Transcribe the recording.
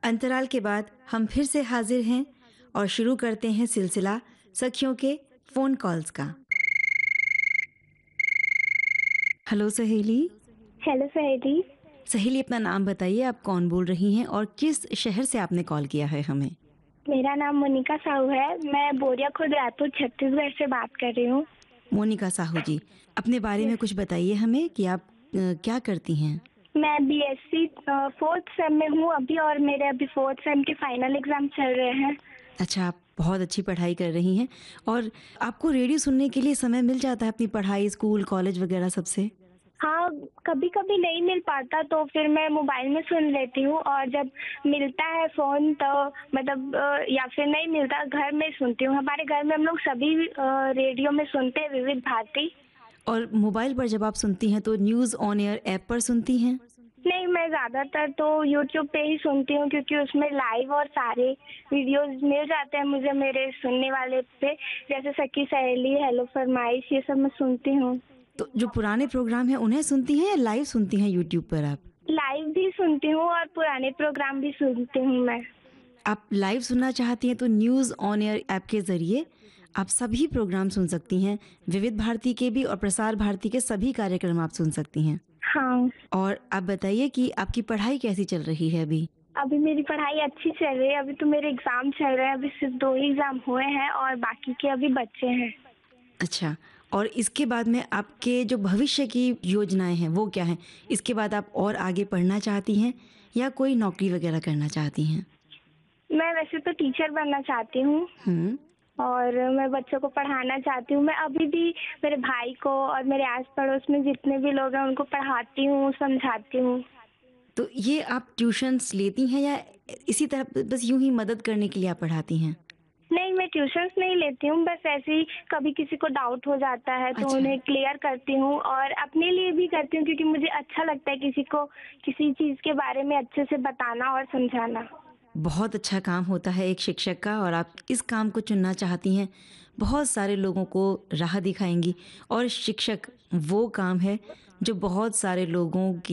अंतराल के बाद हम फिर से हाजिर हैं और शुरू करते हैं सिलसिला सखियों के फ़ोन कॉल्स का। हेलो सहेली। हेलो सहेली। सहेली अपना नाम बताइए, आप कौन बोल रही हैं और किस शहर से आपने कॉल किया है हमें? मेरा नाम मोनिका साहू है। मैं बोरिया खुर्द रायपुर छत्तीसगढ़ से बात कर रही हूँ। मोनिका साहू जी, अपने बारे में कुछ बताइए हमें कि आप क्या करती हैं? मैं बीएससी फोर्थ सेम में हूँ अभी, और मेरे अभी फोर्थ सेम के फाइनल एग्जाम चल रहे हैं। अच्छा, आप बहुत अच्छी पढ़ाई कर रही हैं और आपको रेडियो सुनने के लिए समय मिल जाता है अपनी पढ़ाई, स्कूल, कॉलेज वगैरह सबसे? हाँ, कभी कभी नहीं मिल पाता तो फिर मैं मोबाइल में सुन लेती हूँ, और जब मिलता है फ़ोन तो मतलब या फिर नहीं मिलता घर में सुनती हूँ। हमारे घर में हम लोग सभी रेडियो में सुनते हैं, विविध भारती। और मोबाइल पर जब आप सुनती हैं तो न्यूज़ ऑन एयर ऐप पर सुनती हैं? नहीं, मैं ज़्यादातर तो यूट्यूब पे ही सुनती हूँ, क्योंकि उसमें लाइव और सारे वीडियोस मिल जाते हैं मुझे मेरे सुनने वाले पे। जैसे सखी सहेली, हेलो फरमाइश, ये सब मैं सुनती हूँ। तो जो पुराने प्रोग्राम हैं उन्हें सुनती हैं या लाइव सुनती हैं यूट्यूब पर आप? लाइव भी सुनती हूँ और पुराने प्रोग्राम भी सुनती हूँ मैं। आप लाइव सुनना चाहती हैं तो न्यूज़ ऑन एयर ऐप के ज़रिए आप सभी प्रोग्राम सुन सकती हैं, विविध भारती के भी और प्रसार भारती के सभी कार्यक्रम आप सुन सकती हैं। हाँ, और आप बताइए कि आपकी पढ़ाई कैसी चल रही है अभी? अभी मेरी पढ़ाई अच्छी चल रही है। अभी तो मेरे एग्ज़ाम चल रहे हैं, अभी सिर्फ 2 ही एग्ज़ाम हुए हैं और बाकी के अभी बच्चे हैं। अच्छा, और इसके बाद में आपके जो भविष्य की योजनाएँ हैं वो क्या हैं? इसके बाद आप और आगे पढ़ना चाहती हैं या कोई नौकरी वगैरह करना चाहती हैं? मैं वैसे तो टीचर बनना चाहती हूँ, हुँ। और मैं बच्चों को पढ़ाना चाहती हूँ। मैं अभी भी मेरे भाई को और मेरे आस-पड़ोस में जितने भी लोग हैं उनको पढ़ाती हूँ, समझाती हूँ। तो ये आप ट्यूशन्स लेती हैं या इसी तरह बस यूँ ही मदद करने के लिए आप पढ़ाती हैं? नहीं, मैं ट्यूशन्स नहीं लेती हूँ, बस ऐसे ही कभी किसी को डाउट हो जाता है तो अच्छा, उन्हें क्लियर करती हूँ, और अपने लिए भी करती हूँ, क्योंकि मुझे अच्छा लगता है किसी को किसी चीज़ के बारे में अच्छे से बताना और समझाना। बहुत अच्छा काम होता है एक शिक्षक का और आप इस काम को चुनना चाहती हैं। बहुत सारे लोगों को राह दिखाएँगी और शिक्षक वो काम है जो बहुत सारे लोगों की